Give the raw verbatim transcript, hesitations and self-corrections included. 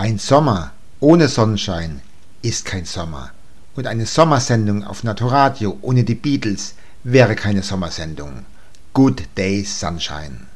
Ein Sommer ohne Sonnenschein ist kein Sommer. Und eine Sommersendung auf Naturradio ohne die Beatles wäre keine Sommersendung. Good Day Sunshine.